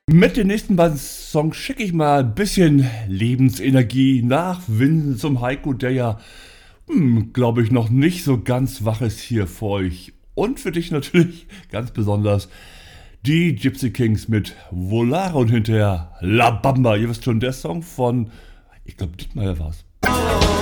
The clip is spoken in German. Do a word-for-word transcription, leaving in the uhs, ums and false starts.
Mit den nächsten beiden Songs schicke ich mal ein bisschen Lebensenergie nach Winden zum Heiko, der ja, hm, glaube ich, noch nicht so ganz wach ist hier für euch. Und für dich natürlich ganz besonders die Gypsy Kings mit Volare und hinterher La Bamba. Ihr wisst schon, der Song von, ich glaube, Dietmar war's.